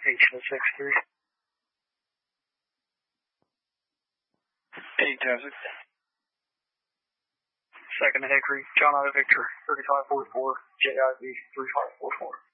H-63. 8-10. Second to Hickory, John Otto Victor, 3544, JIV 3544.